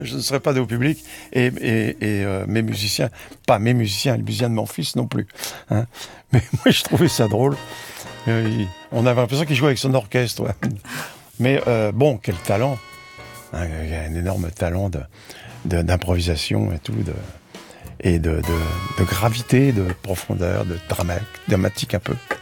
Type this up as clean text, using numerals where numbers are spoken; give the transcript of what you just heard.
Je ne serais pas au public et mes musiciens, pas mes musiciens, les musiciens de mon fils non plus. Hein. Mais moi, je trouvais ça drôle. On avait l'impression qu'il jouait avec son orchestre. Ouais. Mais bon, quel talent. Hein, il y a un énorme talent d'improvisation et tout, de gravité, de profondeur, de dramatique un peu.